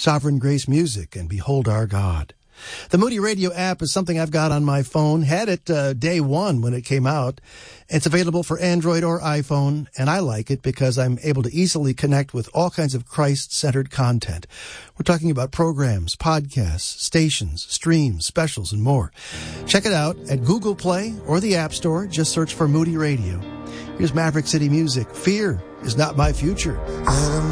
Sovereign Grace Music, and Behold Our God. The Moody Radio app is something I've got on my phone. Had it day one when it came out. It's available for Android or iPhone, and I like it because I'm able to easily connect with all kinds of Christ-centered content. We're talking about programs, podcasts, stations, streams, specials, and more. Check it out at Google Play or the App Store. Just search for Moody Radio. Here's Maverick City Music. Fear is not my future.